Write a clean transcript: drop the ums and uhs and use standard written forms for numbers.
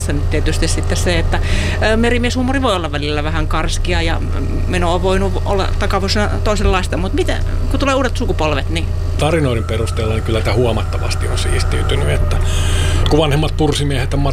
Tietysti sitten se, että merimieshuumori voi olla välillä vähän karskia ja meno on voinut olla takavuosina toisenlaista, mutta miten, kun tulee uudet sukupolvet, niin... Tarinoiden perusteella niin kyllä tämä huomattavasti on siistiytynyt, että kun vanhemmat tursimiehet